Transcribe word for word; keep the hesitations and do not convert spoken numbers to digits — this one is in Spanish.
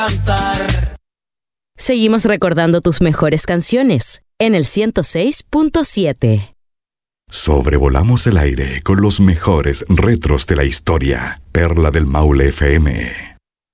cantar. Seguimos recordando tus mejores canciones en el ciento seis punto siete. Sobrevolamos el aire con los mejores retros de la historia. Perla del Maule F M.